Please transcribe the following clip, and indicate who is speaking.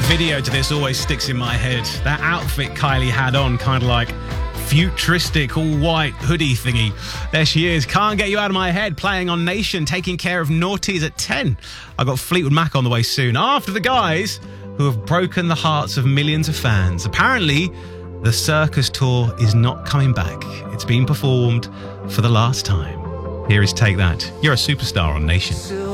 Speaker 1: video to this always sticks in my head. That outfit Kylie had on, kind of like futuristic, all white hoodie thingy. There she is. Can't Get You Out of My Head, playing on Nation, taking care of naughties at 10. I got Fleetwood Mac on the way soon, after the guys who have broken the hearts of millions of fans. Apparently, the circus tour is not coming back. It's been performed for the last time. Here is Take That. You're a Superstar on Nation.